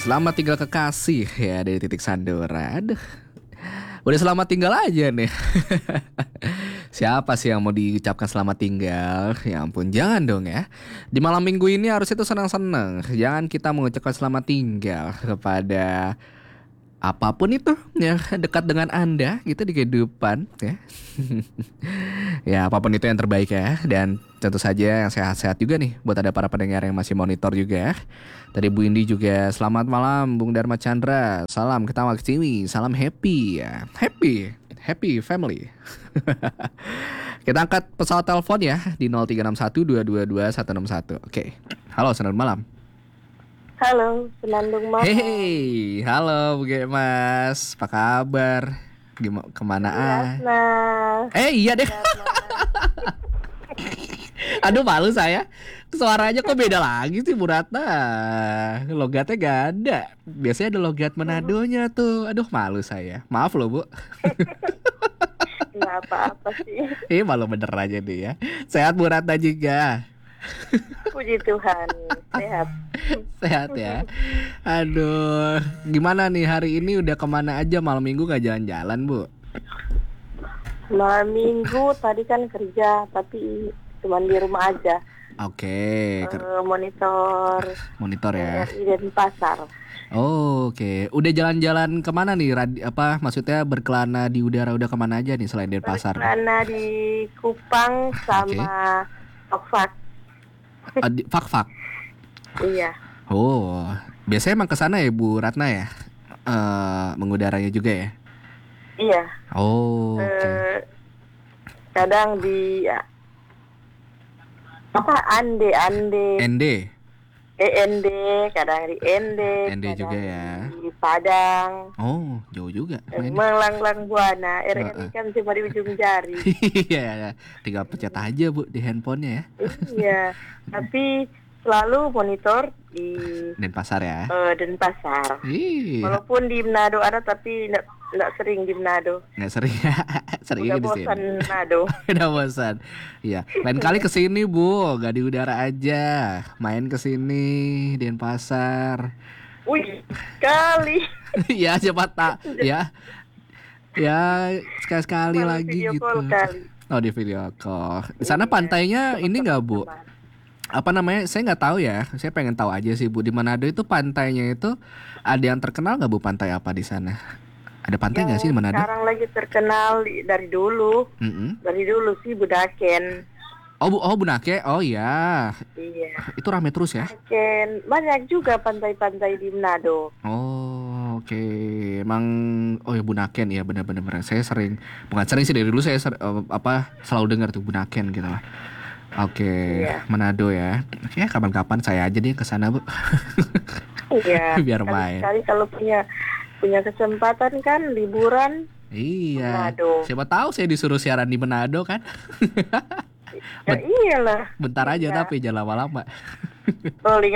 Selamat tinggal kekasih ya dari Titik Sandora. Aduh, udah selamat tinggal aja nih. Siapa sih yang mau diucapkan selamat tinggal? Ya ampun, jangan dong ya. Di malam minggu ini harusnya tuh senang-senang. Jangan kita mengucapkan selamat tinggal kepada apapun itu yang dekat dengan Anda gitu di kehidupan ya. Ya apapun itu yang terbaik ya. Dan tentu saja yang sehat-sehat juga nih buat ada para pendengar yang masih monitor juga ya. Tadi Bu Indi juga selamat malam Bung Dharma Chandra. Salam ketawa keciwi, salam happy ya. Happy family. Kita angkat pesawat telepon ya di 0361 222 161. Oke. Halo, selamat malam. Halo, Senandung malam. Hey, halo Bu Mas, apa kabar? Kemana iya deh. Aduh malu saya. Suaranya kok beda lagi sih Bu Ratna. Logatnya gak ada. Biasanya ada logat Manadonya tuh. Aduh malu saya. Maaf loh Bu. Nggak apa-apa sih. Malu bener aja nih ya. Sehat Bu Ratna juga. Puji Tuhan, sehat. Sehat ya. Aduh, gimana nih hari ini udah kemana aja? Malam minggu gak jalan-jalan Bu? Malam minggu tadi kan kerja, tapi cuma di rumah aja. Oke. Monitor ya. Dan pasar. Oh, oke. Udah jalan-jalan kemana nih? Maksudnya berkelana di udara udah kemana aja nih selain Denpasar? Berkelana di Kupang sama Fakfak. Fak-fak. Iya. Oh, biasanya emang kesana ya Bu Ratna ya? Mengudaranya juga ya? Iya. Oh, okay. Kadang di Ende. Kadang di Ende juga ya. Di Padang. Oh, jauh juga. Melanglang Buana. RRI kan cuma di ujung jari. Iya, tinggal pencet aja Bu di handphonenya ya. Iya, tapi selalu monitor di Denpasar ya. Denpasar. Iya. Walaupun di Manado ada, tapi nggak sering di Manado. Nggak sering. Seringnya udah di sini. Bosan Manado. Udah bosan. Iya. Lain kali kesini Bu, nggak di udara aja. Main kesini Denpasar. Wih, kali. Ya siapa tak ya. Ya sekali lagi video gitu. Call kali. Oh di video call. Di sana pantainya ini nggak Bu? Apa namanya? Saya nggak tahu ya. Saya pengen tahu aja sih Bu. Di Manado itu pantainya itu ada yang terkenal nggak Bu? Pantai apa di sana? Ada pantai nggak sih di Manado? Sekarang lagi terkenal dari dulu. Dari dulu sih Budaken. Oh Bunake. Oh iya. Iya. Itu rame terus ya? Budaken. Banyak juga pantai-pantai di Manado. Oh oke. Emang ya Bunaken ya benar-benar. Saya bukan sering sih dari dulu saya selalu dengar tuh Bunaken gitu lah. Oke, iya. Manado ya. Ya kapan-kapan saya aja deh ke sana Bu. Iya. Biar main. Kali kalau punya kesempatan kan liburan. Iya. Manado. Siapa tahu saya disuruh siaran di Manado kan. Ya iyalah. Bentar aja tapi jangan lama-lama. Rolling.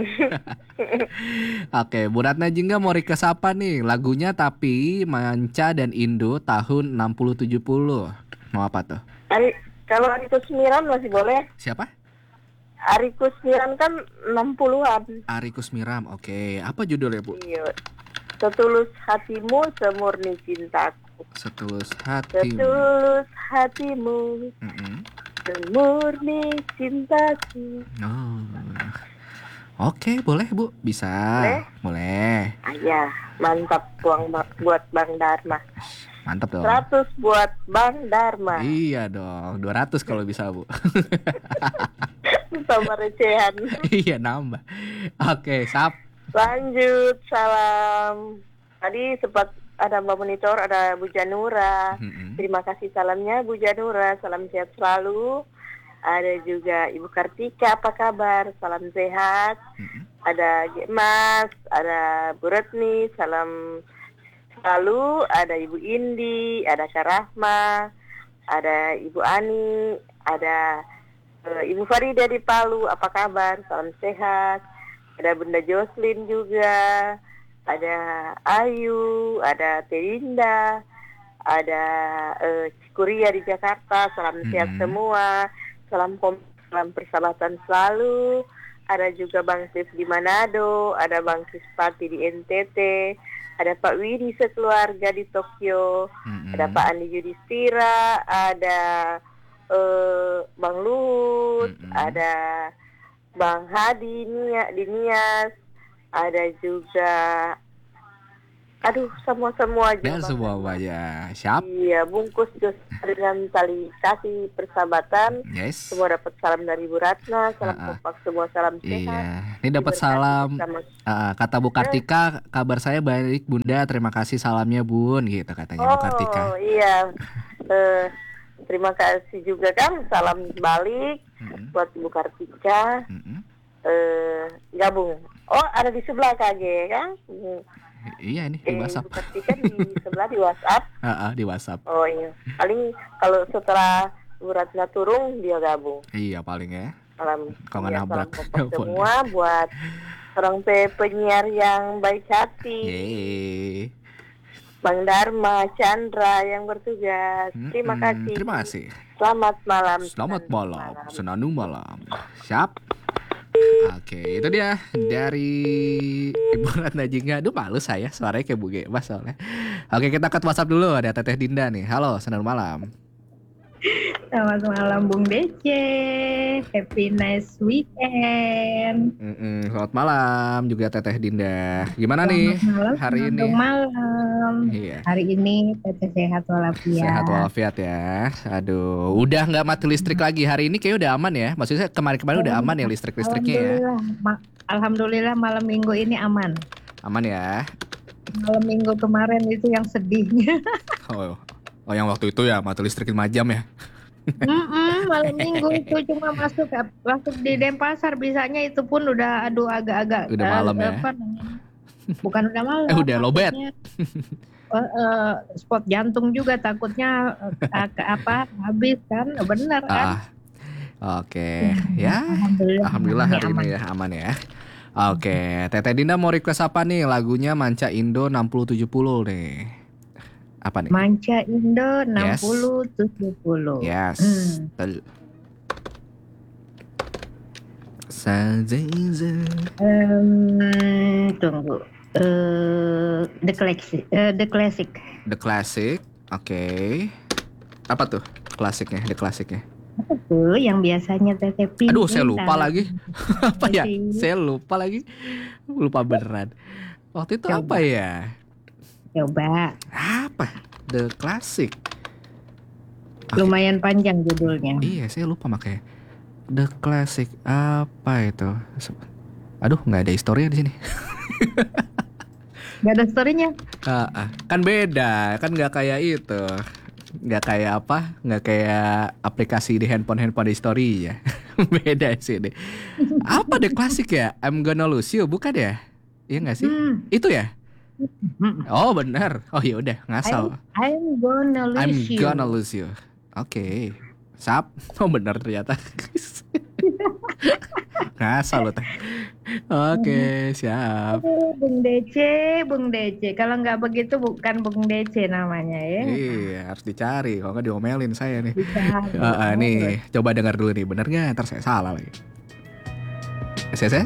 Oke, Bu Ratna Jingga mau request apa nih? Lagunya tapi Manca dan Indo tahun 60-70. Mau apa tuh? Kalau Ari Kusmiran masih boleh. Siapa? Ari Kusmiran kan 60-an. Ari Kusmiran, oke. Apa judulnya Bu? Iya. Setulus hatimu, semurni cintaku. Setulus hatimu, semurni cintaku. Oh. Oke, boleh Bu, bisa. Boleh. Ayah, mantap buat Bang Dharma. Mantap dong. 100 buat Bang Dharma. Iya dong, 200 kalau bisa Bu. Sama recehan. Iya nambah. Oke, sap. Lanjut, salam. Tadi sempat ada Mbak Monitor, ada Bu Janura. Terima kasih salamnya Bu Janura, salam sehat selalu. Ada juga Ibu Kartika, apa kabar? Salam sehat. Ada Mas, ada Bu Retni, salam selalu. Ada Ibu Indi, ada Kak Rahma, ada Ibu Ani, ada Ibu Farida di Palu, apa kabar? Salam sehat. Ada Bunda Jocelyn juga, ada Ayu, ada Terinda, ada Cikuria di Jakarta. Salam sehat semua. Salam persahabatan selalu. ada juga Bang Sis di Manado, ada Bang Sis Pati di NTT, ada Pak Widi sekeluarga di Tokyo, ada Pak Andi Yudhistira, ada Bang Luhut, ada Bang Hadi di Nias, ada juga, aduh semua aja. Dan semua ya, siap. Iya, bungkus just dengan tali kasih persahabatan. Yes. Semua dapat salam dari Bu Ratna, salam kompak, semua salam sehat. Iya, ini dapat salam. Kata Bu Kartika, kabar saya baik Bunda, terima kasih salamnya Bun, gitu katanya Bu Kartika. Oh iya, terima kasih juga kan, salam balik buat Bu Kartika. Gabung. Oh, ada di sebelah KG kan? Iya nih di WhatsApp. Bu Kartika di sebelah di WhatsApp. Di WhatsApp. Oh iya. Paling kalau setelah Bu Ratna turun dia gabung. Iya paling ya. Salam. Kalau nggak nabrak. Semua buat orang penyiar yang baik hati. Yeay. Bang Dharma, Chandra yang bertugas. Terima kasih. Terima kasih. Selamat malam. Selamat malam. Senandung malam. Siap. Oke, itu dia dari Ibu Ratna Jingga. Aduh malu saya, suaranya kayak Bu Gebas soalnya. Oke, kita ke WhatsApp dulu. Ada Teteh Dinda nih. Halo, senang malam. Selamat malam Bung Dece. Happy nice weekend. Selamat malam juga Teteh Dinda. Gimana nih hari ini? Malam. Iya. Hari ini Teteh sehat walafiat. Sehat walafiat ya. Aduh, udah nggak mati listrik lagi. Hari ini kayak udah aman ya. Maksudnya kemarin-kemarin udah aman ya listriknya ya. Alhamdulillah malam minggu ini aman. Aman ya. Malam minggu kemarin itu yang sedihnya. Oh yang waktu itu ya mati listrik 5 jam ya. Malam minggu itu cuma masuk di Denpasar, bisanya itu pun udah agak-agak udah malam ya. Bukan udah malam. Udah lobet. Spot jantung juga takutnya habis kan, benar kan? Oke. Ya. Alhamdulillah hari ini ya aman ya. Oke, Teteh Dinda mau request apa nih? Lagunya Manca Indo 6070 nih. Apa nih? Manca Indo 6070. Yes. Tunggu. The Classic. The Classic. Oke. Apa tuh klasiknya? The Classicnya. Apa tuh yang biasanya Teteh pilih? Aduh, saya lupa lagi. Apa ya? Saya lupa lagi. Lupa beneran. Waktu itu apa ya? Coba. Apa? The Classic. Lumayan panjang judulnya. Iya, saya lupa makanya. The Classic apa itu? Aduh, nggak ada historinya di sini. Nggak ada storynya. Kan beda, kan nggak kayak itu. Nggak kayak apa? Nggak kayak aplikasi di handphone di story ya. Beda sih ini. Apa The Classic ya? I'm Gonna Lose You, bukan ya? Iya nggak sih? Itu ya? Oh benar. Oh ya udah ngasal. I'm gonna lose you. Oke. Sap. Oh benar ternyata. Ngasal loh teh. Oke, siap. Bung DC. Kalau nggak begitu bukan Bung DC namanya ya. Iya, harus dicari. Kalau nggak diomelin saya nih. Nih, coba dengar dulu nih. Bener nggak? Ntar saya salah lagi. Saya?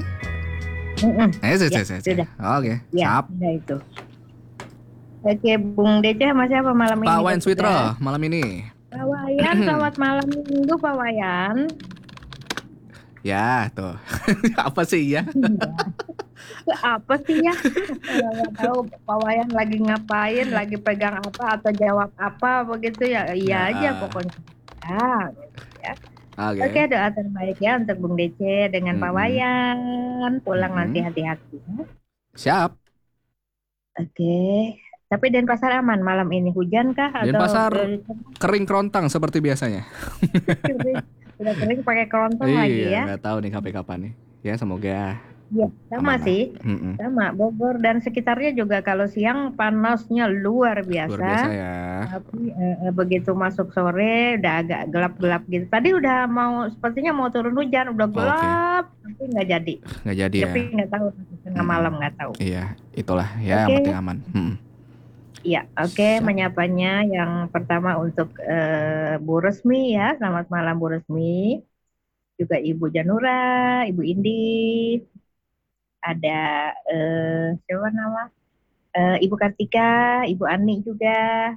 Sudah. Oke, siap. Sudah itu. Oke, Bung DC sama siapa malam ini? Pak Wayan Switro malam ini. Pak Wayan, selamat malam minggu Pak Wayan. Ya, tuh. Apa sih ya? Apa sih ya? Nggak tahu Pak Wayan lagi ngapain, lagi pegang apa atau jawab apa begitu ya. Iya aja pokoknya. Ya. Oke, doa terbaik ya untuk Bung DC dengan Pak Wayan. Pulang nanti hati-hati. Siap. Oke. Tapi Denpasar aman malam ini, hujan kah? Denpasar kering kerontang seperti biasanya. Sudah kering pakai kerontang lagi ya. Nggak tahu nih kapan nih. Ya semoga. Ya, sama aman sih. Sama Bogor dan sekitarnya juga kalau siang panasnya luar biasa. Luar biasa ya. Tapi begitu masuk sore udah agak gelap-gelap gitu. Tadi udah sepertinya mau turun hujan, udah gelap, tapi nggak jadi. Nggak jadi ya. Tapi nggak tahu tengah malam nggak tahu. Iya, itulah ya yang penting aman. Iya, oke. Menyapanya yang pertama untuk Bu Resmi ya. Selamat malam Bu Resmi. juga Ibu Janura, Ibu Indi, ada siapa nama? Ibu Kartika, Ibu Ani juga,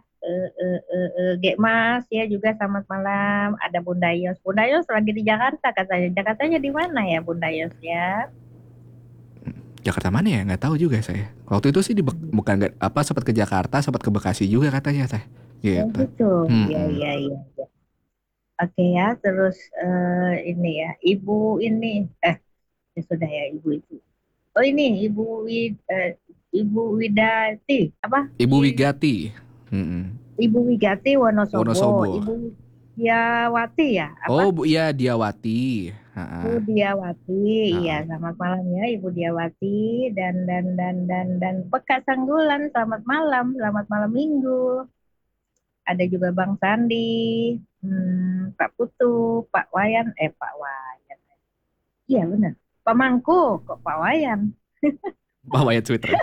Mas ya juga selamat malam. Ada Bunda Yos. Bunda Yos lagi di Jakarta katanya. Jakartanya di mana ya Bunda Yos ya? Jakarta mana ya? Nggak tahu juga saya. Waktu itu sih bukan sempat ke Jakarta, sempat ke Bekasi juga katanya teh. Gitu. Gitu. Iya. Oke ya, terus ini ya, Ibu ini ya sudah ya Ibu itu. Oh ini Ibu Widati apa? Ibu Wigati. Ibu Wigati Wonosobo. Ibu Diawati ya? Apa? Oh, iya Diawati. Ibu Diawati, iya selamat malam ya Ibu Diawati dan Peka Sanggulan selamat malam Minggu. Ada juga Bang Sandi, Pak Putu, Pak Wayan. Iya benar. Pak Mangku, kok Pak Wayan? Pak Wayan Twitter.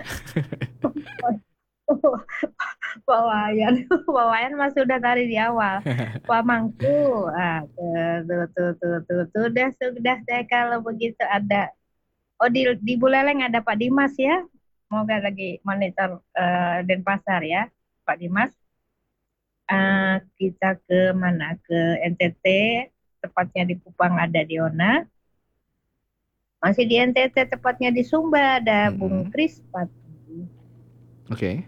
Pak Wayan mas sudah tadi di awal. Pak Mangku, tuh sudah saya kalau begitu ada. Oh di Buleleng ada Pak Dimas ya. Semoga lagi monitor Denpasar ya, Pak Dimas. Kita ke mana? Ke NTT, tepatnya di Kupang ada Diona. Masih di NTT, tepatnya di Sumba ada Bung Kris. Oke.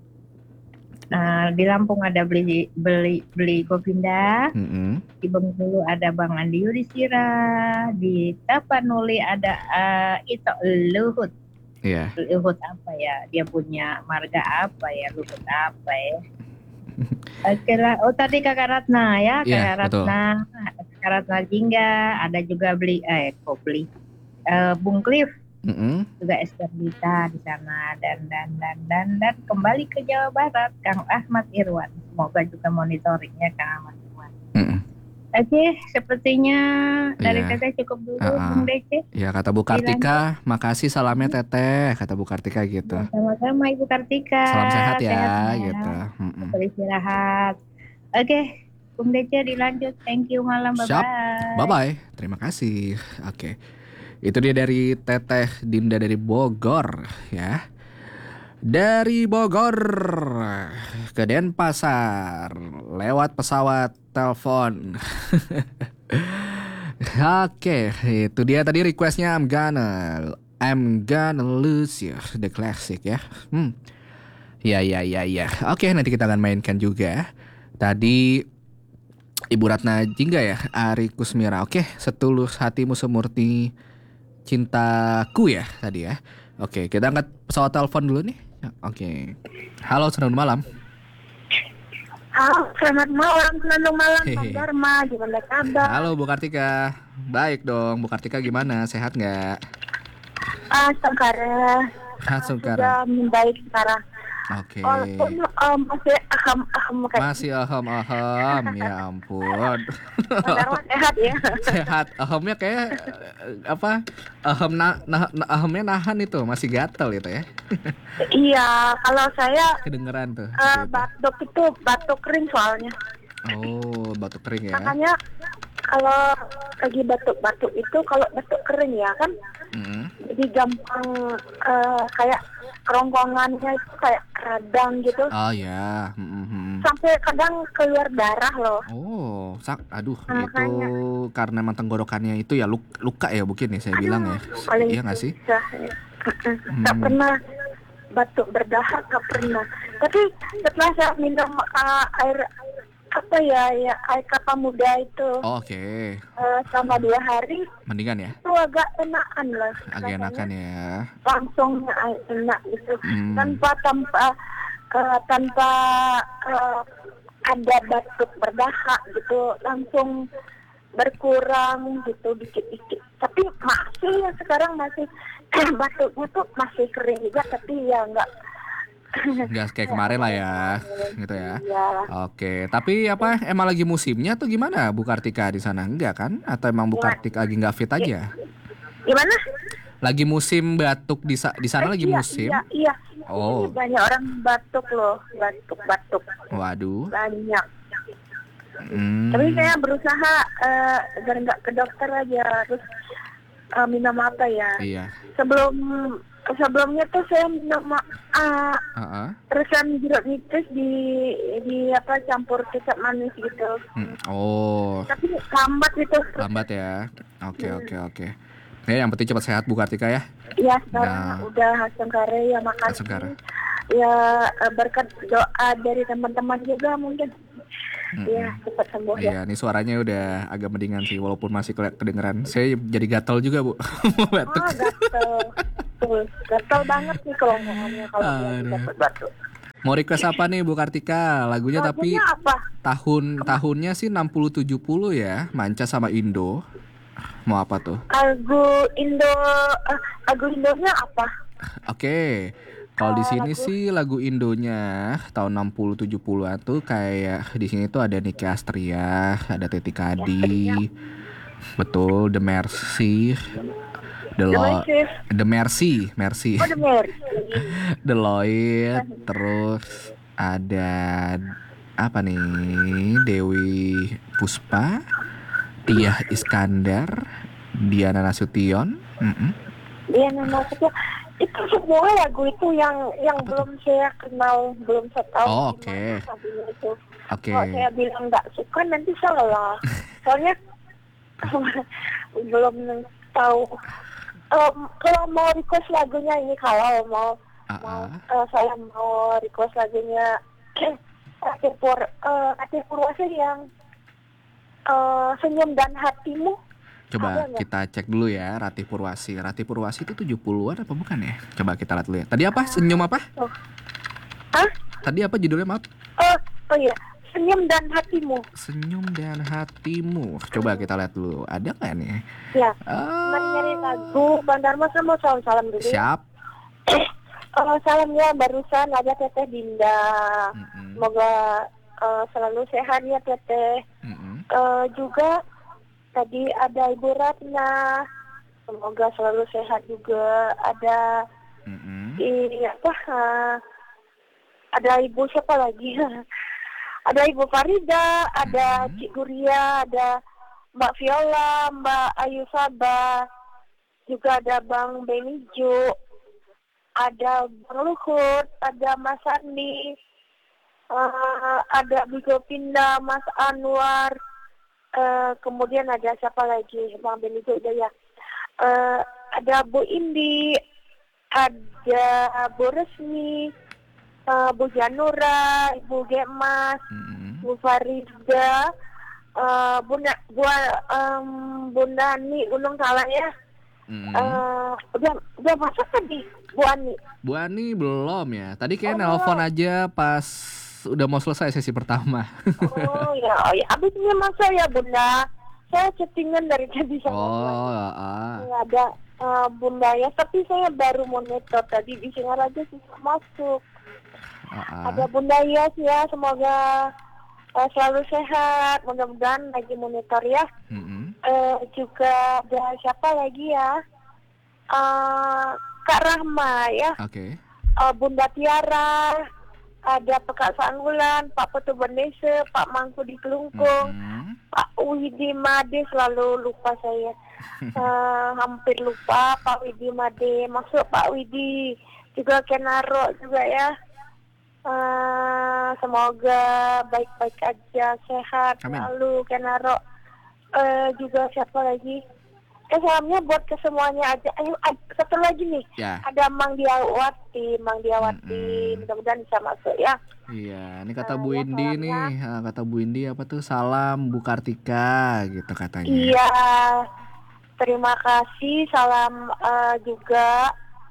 Di Lampung ada beli Gopinda. Di Bengkulu ada Bang Andi Yudhistira. Di Tapanuli ada Ito Luhut. Iya. Luhut apa ya? Dia punya marga apa ya? Luhut apa ya? Oke lah. Oh tadi Kakak Ratna ya, Kakak Ratna Jingga. Ada juga beli Bung Cliff. Juga Esther Dita di sana dan kembali ke Jawa Barat Kang Ahmad Irwan. Semoga juga monitoringnya Kang Ahmad Irwan. Oke, sepertinya dari Teteh cukup dulu Bung Dece. Ya kata Bu Kartika, makasih salamnya Teteh, kata Bu Kartika gitu. Sama-sama Ibu Kartika. Salam sehat ya, gitu. Beristirahat. Oke, Bung Dece dilanjut. Thank you malam, bye-bye. Bye-bye, terima kasih. Oke. Itu dia dari Teteh Dinda dari Bogor ya. Dari Bogor ke Denpasar lewat pesawat telepon. Oke, itu dia tadi requestnya I'm gonna lose you, the classic ya. Ya. Oke, nanti kita akan mainkan juga. Tadi Ibu Ratna Jingga ya, Ari Kusmira. Oke, setulus hatimu semurni cintaku ya tadi ya. Oke, kita angkat pesawat telepon dulu nih. Oke. Halo, selamat malam. Halo, selamat malam, Pak Dharma, gimana kabar? Halo Bu Kartika, baik dong. Bu Kartika gimana, sehat nggak? Sengkara. Sudah membaik sekarang. Oke. Masih Masih aham, ya ampun. Dharma sehat ya? Sehat, ahamnya kayak apa? Ahamnya nahan itu, masih gatel itu ya? Iya, kalau saya kedengeran tuh. batuk kering soalnya. Oh, batuk kering ya? Makanya kalau lagi batuk itu kalau batuk kering ya kan, jadi gampang kayak kerongkongannya itu kayak radang gitu. Oh ya. Sampai kadang keluar darah loh. Oh, itu karena emang tenggorokannya itu ya luka ya mungkin ya saya bilang ya. Iya nggak sih? Nggak pernah batuk berdahak, nggak pernah. Tapi setelah saya minum air air kelapa muda itu. Oh, oke. Selama 2 hari. Mendingan ya? Itu agak enakan lah. Agak enakan ya. Langsung enak gitu. Tanpa ada batuk berdahak gitu, langsung berkurang gitu dikit-dikit. Tapi masih sekarang masih batuknya tuh masih kering juga, tapi ya enggak kayak kemarin lah ya, gitu ya. Iya. Oke, tapi emang lagi musimnya tuh gimana Bu Kartika di sana? Enggak kan? Atau emang Bu Kartika lagi nggak fit aja? Gimana? Lagi musim batuk di sana lagi musim? Iya. Oh. Ini banyak orang batuk loh, batuk. Waduh. Banyak. Tapi saya berusaha agar nggak ke dokter aja, terus minum apa ya? Iya. Sebelumnya tuh saya minum resan jeruk nipis di apa campur kecap manis gitu. Oh. Tapi lambat itu. Lambat ya. Oke. Ya, yang penting cepat sehat Bu Kartika ya. Iya, sekarang udah Sengkare ya, makasih. Sengkare. Ya berkat doa dari teman-teman juga mungkin. Iya, cepat sembuh ya. Iya, ini suaranya udah agak mendingan sih walaupun masih kedengeran. Saya jadi gatal juga, Bu. Batuk. Gatal. Gatal banget nih kalau ngomongnya kalau dapat batuk. Mau request apa nih Bu Kartika? Lagunya tapi apa? tahunnya sih 60-70 ya, Manca sama Indo. Mau apa tuh? Lagu Indonya apa? Oke. Kalau di sini sih lagu Indonya tahun 60-70-an tuh kayak di sini tuh ada Nicky Astria, ada Titi Kadi. Betul, The Mercy. The Mercy. Oh, The Mercy. The Lloyd, terus ada apa nih? Dewi Puspa, Tiah Iskandar, Diana Nasution. Diana Nasution. Itu semua lagu itu yang belum saya kenal, belum saya tahu. Oh, oke. Kalau saya bilang nggak suka nanti salah. Soalnya belum tahu. Kalau mau request lagunya ini, saya mau request lagunya Ratih Purwasi yang Senyum dan Hatimu. Coba kita cek dulu ya, Ratih Purwasi. Ratih Purwasi itu 70-an apa bukan ya? Coba kita lihat dulu ya. Tadi apa? Senyum apa? Tadi apa judulnya, maaf? Oh iya, Senyum dan Hatimu. Senyum dan Hatimu. Coba kita lihat dulu. Ada nggak nih? Ya. Nyari lagu Bang Dharma, saya mau salam dulu. Siap. Salamnya barusan ada Teteh Dinda. Semoga selalu sehat ya Teteh. Juga tadi ada Ibu Ratna, semoga selalu sehat juga. Ada ada Ibu siapa lagi? Ada Ibu Farida, ada Cik Guria, ada Mbak Viola, Mbak Ayu Sabah, juga ada Bang Benijo, ada Bang Luhut, ada Mas Andi, ada Bigo Pinda, Mas Anwar. Kemudian ada siapa lagi? Bang Benijo udah ya. Ada Bu Indi, ada Bu Resmi, Bu Janura, Ibu Gemas, Bu Farida, Bunda Ani Gunung Salak ya. Udah masak tadi Bu Ani? Bu Ani belum ya. Tadi kayak nelpon aja pas udah mau selesai sesi pertama. Oh ya, abisnya masa ya Bunda. Saya chattingan dari tadi sama nggak ada Bunda ya, tapi saya baru monitor tadi di Singaraja susah masuk. Ada Bunda Yas ya, semoga selalu sehat, mudah-mudahan lagi monitor ya. Juga ada siapa lagi ya? Kak Rahma ya. Bunda Tiara. Ada Pak Sanggulan, Pak Putu Bendese, Pak Mangku di Kelungkung, Pak Widi Made, selalu lupa saya. Hampir lupa Pak Widi Made, masuk Pak Widi, juga Kenaro juga ya. Semoga baik-baik aja, sehat selalu Kenaro. Juga siapa lagi? Salamnya buat ke semuanya aja. Satu lagi nih, ada Mang Diawati, mudah-mudahan bisa masuk ya. Iya, ini kata Bu Indi nih, kata Bu Indi apa tuh, salam Bu Kartika gitu katanya. Iya, terima kasih, salam juga,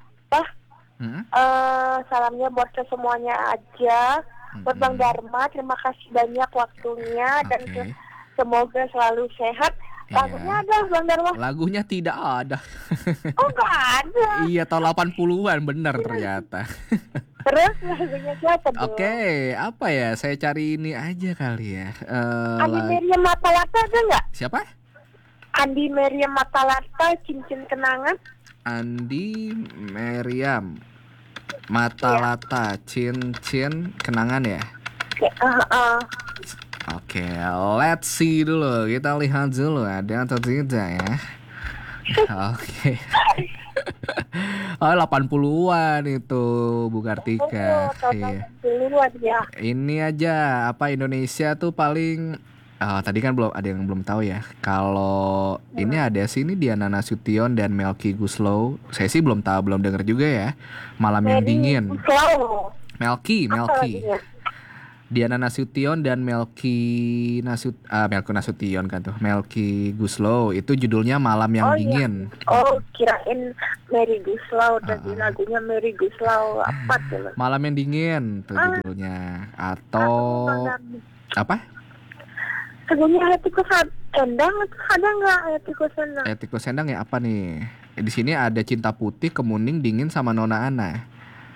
salamnya buat ke semuanya aja, buat Bang Dharma, terima kasih banyak waktunya dan semoga selalu sehat. Lagunya ada Bang Dharma? Lagunya tidak ada. Oh nggak ada? Iya, tahun 80-an bener ternyata. Terus lagunya siapa dong? Oke, apa ya, saya cari ini aja kali ya. Andi Meriam Matalata ada nggak? Siapa? Andi Meriam Matalata, Cincin Kenangan. Andi Meriam Matalata, Cincin Kenangan ya? Oke, let's see dulu. Kita lihat dulu ada atau tidak ya. Oke. Oh, 80-an itu Bu Kartika. Iya. Ya. Ini aja apa Indonesia tuh paling tadi kan belum ada yang belum tahu ya. Kalau ini ada sini Diana Nasution dan Melky Guslow. Saya sih belum tahu, belum dengar juga ya. Malam yang dingin. Melky. Diana Nasution dan Melky Nasution kan tuh. Melky Guslow itu judulnya Malam yang Dingin. Ya. Oh, kirain Mary Guslow tadi lagunya Mary Guslow apa tuh? Malam yang Dingin tuh judulnya. Atau apa? Lagunya Etikus Endang ada nggak Etikus Endang? Etikus Endang ya apa nih? Di sini ada Cinta Putih, Kemuning, Dingin sama Nona Ana.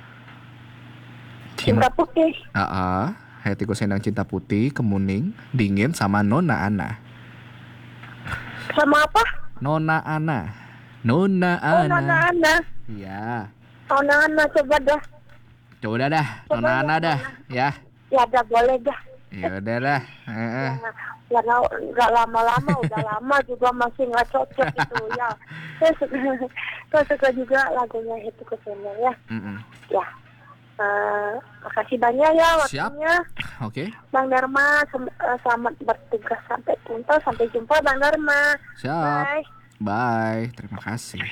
Cinta Putih. Etikus Endang Cinta Putih, Kemuning, Dingin sama Nona Ana. Sama apa? Nona Ana. Oh, Nona Ana. Iya. Nona Ana coba dah. Nona Ana dah ya. Ya dah boleh dah. Ya udah dah. Ya nggak lama-lama, udah lama juga masih nggak cocok itu ya. Saya suka juga lagunya itu kesana ya. Ya, makasih banyak ya waktunya. Oke. Bang Dharma, selamat bertugas sampai tuntas. Sampai jumpa Bang Dharma. Siap. Bye. Terima kasih.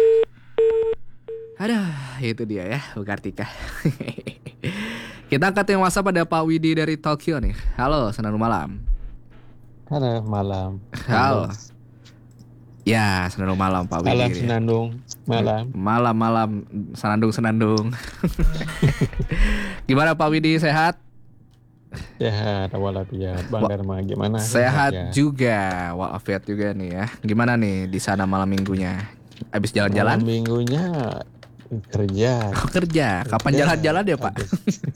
Aduh, itu dia ya Bu Kartika. Kita angkat yang WhatsApp pada Pak Widi dari Tokyo nih. Halo, senang malam. Halo, malam. Halo. Ya, senandung malam Pak Widi. Malam senandung, malam. Malam senandung. Gimana Pak Widi, sehat? Sehat, walafiat. Bang Dharma gimana? Sehat juga, walafiat juga nih ya. Gimana nih di sana malam minggunya? Habis jalan-jalan? Malam minggunya kerja. Kerja. Kapan jalan-jalan ya Pak?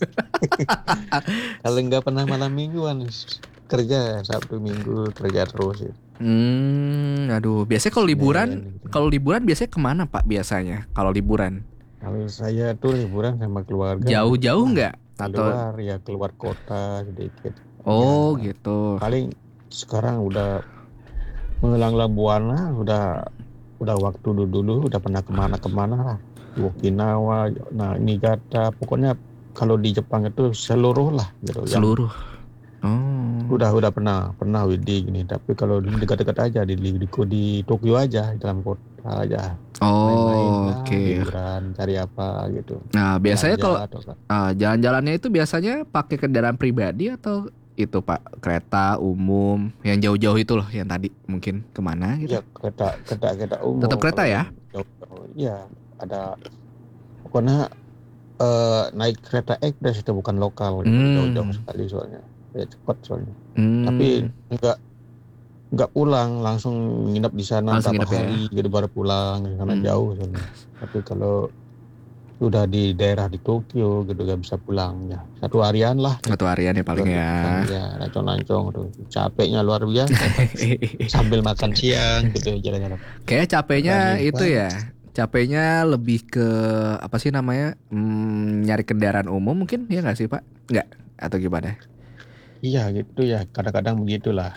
Kalau nggak pernah malam mingguan, kerja Sabtu Minggu kerja terus ya. Aduh, biasanya kalau liburan biasanya kemana Pak biasanya? Kalau liburan? Kalau saya tuh liburan sama keluarga. Jauh-jauh nggak? Keluar kota sedikit. Oh ya, gitu. Paling sekarang udah menjelang Buana, udah waktu dulu udah pernah kemana lah. Okinawa, Niigata, pokoknya kalau di Jepang itu seluruh lah gitu. Seluruh. Udah pernah Widi gini, tapi kalau di dekat-dekat aja di Tokyo aja, di dalam kota aja. Oke. Liburan, cari apa gitu. Nah, biasanya kalau jalan-jalannya itu biasanya pakai kendaraan pribadi atau itu Pak, kereta umum yang jauh-jauh itu loh, yang tadi mungkin kemana gitu? Ya, kereta umum. Tetap kereta ya? Iya, ada pokoknya naik kereta ekspres itu bukan lokal, jauh-jauh sekali soalnya. Ya cepat soalnya. Tapi enggak pulang, langsung nginep di sana beberapa hari gitu baru pulang karena jauh soalnya. Tapi kalau udah di daerah di Tokyo gitu gak bisa pulang ya. Satu harian lah. Satu harian ya paling ya. Ya, lancong-lancong tuh. Capeknya luar biasa. Sambil makan siang gitu jalan-jalan. Kayak capeknya itu ya. Capeknya lebih ke apa sih namanya? Nyari kendaraan umum mungkin ya nggak sih Pak? Nggak atau gimana? Iya gitu ya, kadang-kadang begitulah.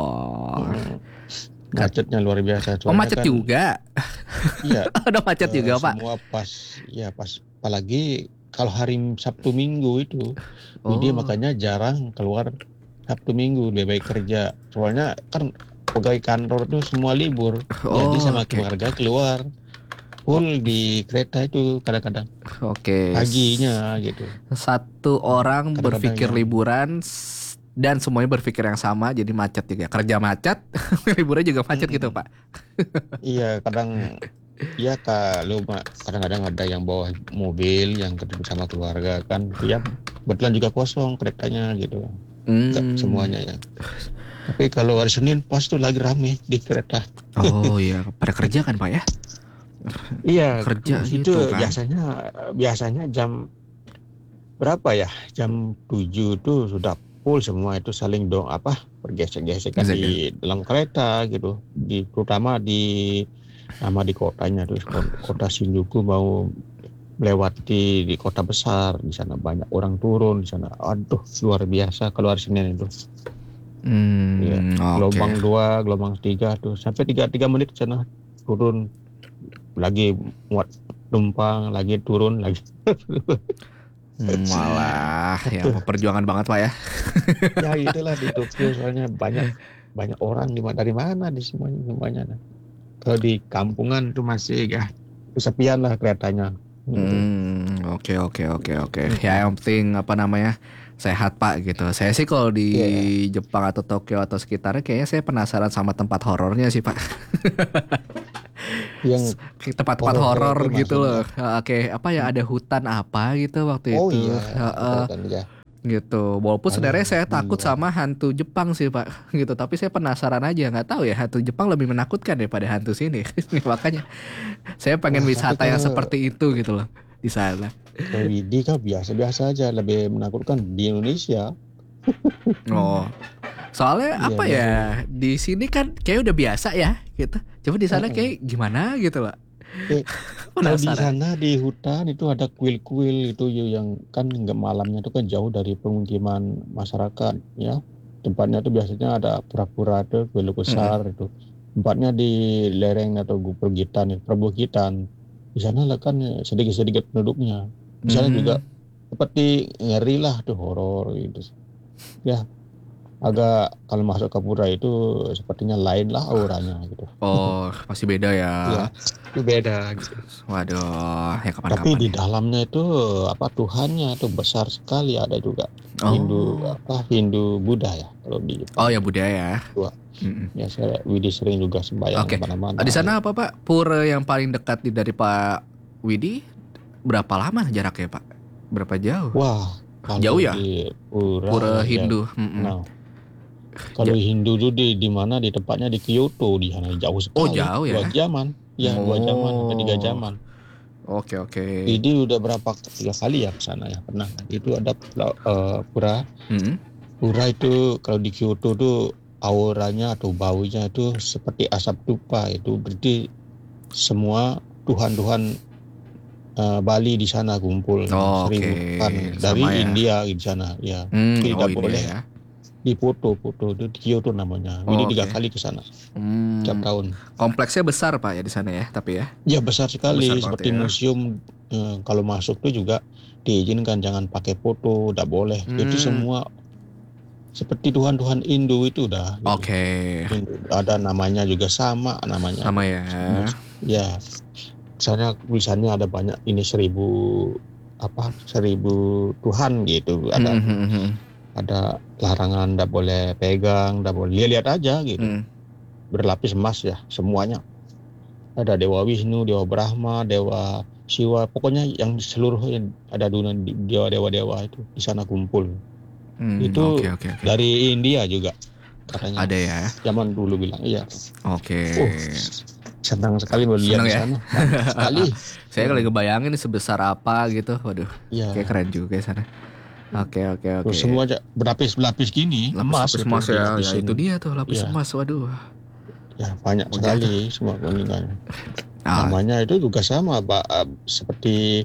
Macetnya luar biasa. Macet kan, juga? Iya. Ada macet juga Pak? Semua pas, apalagi kalau hari Sabtu Minggu itu. Jadi makanya jarang keluar Sabtu Minggu, lebih baik kerja. Soalnya kan pegawai kantor itu semua libur. Jadi sama keluarga keluar. Full di kereta itu kadang-kadang. Paginya gitu. Satu orang berpikir liburan dan semuanya berpikir yang sama, jadi macet juga. Kerja macet, liburan juga macet gitu Pak. Iya, kadang-kadang ada yang bawa mobil yang ketemu sama keluarga kan. Ya, kebetulan juga kosong keretanya gitu. Semuanya ya. Tapi kalau hari Senin pas tuh lagi rame di kereta. Oh iya, pada kerja kan Pak ya? Iya, kerja itu kan? biasanya jam berapa ya? Jam 7 tuh sudah full semua itu saling bergesek-gesekan di dalam kereta gitu. Terutama di kotanya tuh, kota Shinjuku mau melewati di kota besar, di sana banyak orang turun di sana. Aduh, luar biasa kalau hari Senin itu. Ya, Oke. gelombang 2, gelombang 3 tuh sampai 3 menit sana turun lagi, muat numpang lagi, turun lagi. Malah ya perjuangan banget Pak ya. Ya itulah di Tokyo, soalnya banyak orang dari mana di semuanya. Kalau di kampungan itu masih ya kesepian lah keretanya. Oke. Ya yang penting apa namanya, sehat Pak gitu. Saya sih kalau di Jepang atau Tokyo atau sekitarnya kayaknya saya penasaran sama tempat horornya sih Pak. Yang tempat-tempat horor gitu loh. maksudnya. Oke, apa ya, ada hutan apa gitu waktu Oh itu. iya, kan ya. Gitu. Walaupun sebenarnya saya takut iya. sama hantu Jepang sih Pak. Gitu. Tapi saya penasaran aja, nggak tahu ya hantu Jepang lebih menakutkan daripada hantu sini. Makanya saya pengen wisata yang seperti itu gitu loh di sana. Kalau Widi kan biasa-biasa aja, lebih menakutkan di Indonesia. Oh. Soalnya apa ya, di sini kan kayak udah biasa ya gitu. Coba di sana kayak gimana gitu loh. Kalau di sana di hutan itu ada kuil-kuil itu yang kan nggak, malamnya itu kan jauh dari pemukiman masyarakat ya. Tempatnya itu biasanya ada pura-pura itu, kuil besar itu. Tempatnya di lereng atau perbukitan. Di sana lah kan sedikit-sedikit penduduknya. Di sana juga seperti ngeri lah tuh, horor gitu. Ya. Agak kalau masuk ke pura itu sepertinya lain lah auranya gitu. Oh, pasti beda ya. Iya, itu beda gitu. Waduh, ya kapan-kapan. Tapi di dalamnya itu apa, Tuhannya itu besar sekali, ada juga. Hindu Buddha ya kalau di Jepang. Oh ya, Buddha ya. Ya, Widi sering juga sembahyang mana-mana. Di sana apa Pak? Pura yang paling dekat dari Pak Widi berapa lama jaraknya Pak? Berapa jauh? Wah, jauh ya? Pura Hindu. Nah, kalau Hindu tuh di mana, di tempatnya di Kyoto, di sana jauh sekali. Oh jauh ya? 2 jaman. Ya, 2 jaman sampai 3 jaman. Oke. Jadi udah 3 kali ya ke sana ya, pernah. Itu ada pura. Pura itu kalau di Kyoto tuh auranya atau baunya itu seperti asap dupa. Itu berarti semua tuhan-tuhan Bali di sana kumpul. Seribuan dari India di sana ya. Tidak boleh ya. Di foto itu di Kyoto namanya. Ini 3 kali ke sana tiap tahun. Kompleksnya besar Pak ya di sana ya, tapi ya? Ya besar sekali, seperti ya. museum. Kalau masuk tuh juga diizinkan jangan pakai foto, udah boleh. Itu semua seperti Tuhan Hindu itu udah. Oke. Ada namanya juga sama namanya. Sama ya. Ya. Misalnya tulisannya ada banyak, ini 1000 Tuhan gitu. Ada larangan, nggak boleh pegang, nggak boleh lihat aja gitu. Berlapis emas ya semuanya. Ada Dewa Wisnu, Dewa Brahma, Dewa Siwa, pokoknya yang seluruh ada dunia dewa-dewa itu di sana kumpul. Itu dari India juga katanya. Ada ya. Zaman dulu bilang iya. Oke. Senang sekali melihat di sana. Sekali. Saya lagi ngebayangin sebesar apa gitu. Waduh. Iya. Kayak keren juga sana. Oke. Terus semua berlapis-lapis gini, emas ya. Ya itu dia tuh, lapis emas. Waduh. Ya banyak sekali semua kuningan. Namanya itu juga sama Pak, seperti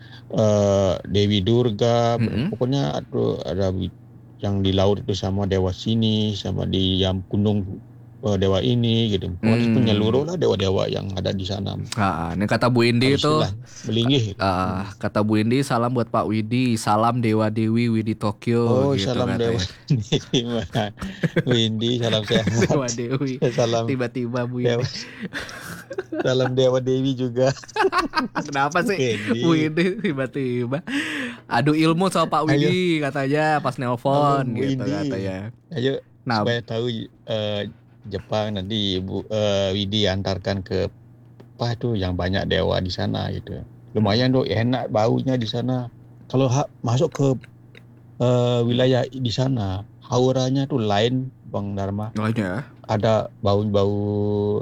Dewi Durga. Pokoknya ada yang di laut itu sama dewa sini, sama di yang gunung dewa ini gitu. Pokoknya penyeluruh lah dewa-dewa yang ada di sana. Ini kata Bu Indi itu melinggih. Kata Bu Indi, salam buat Pak Widi, salam Dewa Dewi Widi Tokyo. Gitu, salam Dewa Dewi. Bu Indi, salam sehat. Dewa Dewi. Salam tiba-tiba Bu Indi. Salam Dewa Dewi juga. Kenapa sih Bu Indi tiba-tiba? Adu ilmu sama Pak Widi katanya pas nelpon gitu katanya. Ayo supaya tahu Jepang nanti Widi antarkan ke apa itu yang banyak dewa di sana gitu. Lumayan tuh enak baunya di sana. Kalau masuk ke wilayah di sana, auranya tuh lain Bang Dharma. Ada bau-bau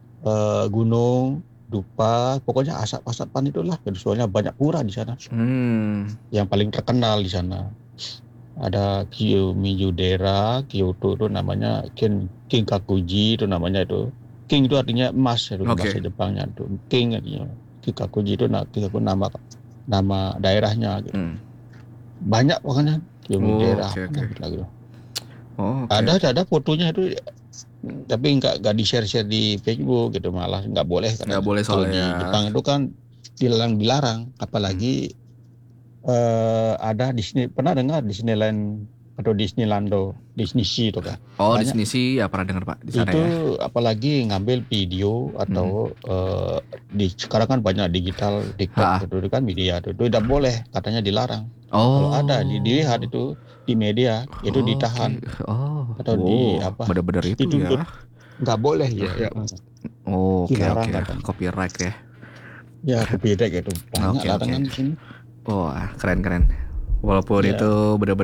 gunung, dupa, pokoknya asap-asapan itulah. Soalnya banyak pura di sana. Yang paling terkenal di sana ada Kiyomizu-dera, Kyoto itu namanya Kinkakuji itu namanya itu. King itu artinya emas itu bahasa Jepangnya itu. King artinya. Kinkakuji itu nama daerahnya gitu. Banyak pokoknya Kiyomizu-dera. Oh, oke. Ada fotonya itu, tapi nggak di-share di Facebook gitu, malah nggak boleh Nggak katanya. boleh Kalau di soalnya. Jepang itu kan dilarang, apalagi ada Disney, pernah dengar Disneyland atau Disneylando, Disney Sea itu kan. Oh, di Banyak. sini sih ya pernah dengar Pak di sana Itu ya. apalagi ngambil video atau sekarang kan banyak digital TikTok itu kan media itu tidak boleh, katanya dilarang. Kalau ada dilihat itu di media itu ditahan atau di apa? Bener-bener itu Dituntut. ya. Nggak boleh ya. Oke, Dilarang katanya. copyright ya. Ya copyright gitu. Banyak Oke. larangan di sini. Wah, keren. Walaupun Ya. itu bener-bener